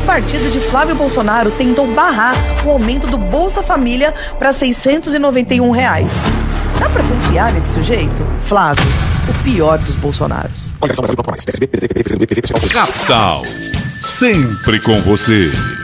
partido de Flávio Bolsonaro tentou barrar o aumento do Bolsa Família para R$ 691. Dá pra confiar nesse sujeito? Flávio, o pior dos Bolsonaros. Capital, sempre com você.